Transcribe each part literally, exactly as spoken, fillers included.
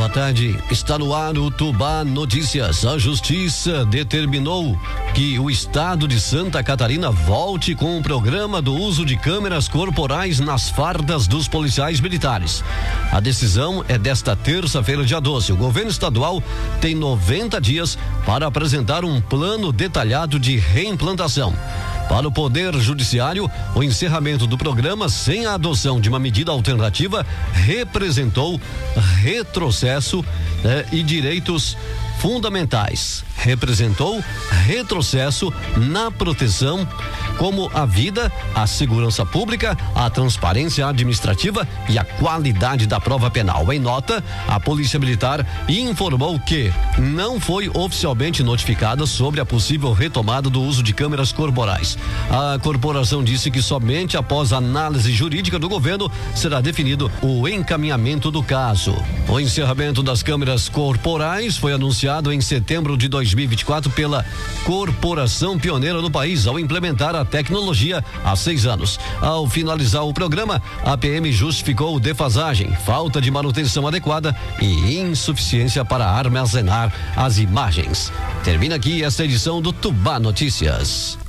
Boa tarde, está no ar o Tubá Notícias. A Justiça determinou que o estado de Santa Catarina volte com o programa do uso de câmeras corporais nas fardas dos policiais militares. A decisão é desta terça-feira, dia doze. O governo estadual tem noventa dias para apresentar um plano detalhado de reimplantação. Para o Poder Judiciário, o encerramento do programa sem a adoção de uma medida alternativa representou retrocesso eh, e direitos fundamentais. Representou retrocesso na proteção como a vida, a segurança pública, a transparência administrativa e a qualidade da prova penal. Em nota, a Polícia Militar informou que não foi oficialmente notificada sobre a possível retomada do uso de câmeras corporais. A corporação disse que somente após a análise jurídica do governo será definido o encaminhamento do caso. O encerramento das câmeras corporais foi anunciado em setembro de dois mil e vinte e quatro pela corporação pioneira no país ao implementar a tecnologia há seis anos. Ao finalizar o programa, a P M justificou defasagem, falta de manutenção adequada e insuficiência para armazenar as imagens. Termina aqui esta edição do Tubá Notícias.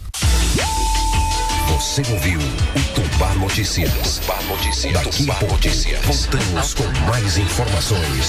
Você ouviu o Tubá Notícias. Tubá Notícias. Daqui a pouco voltamos com mais informações.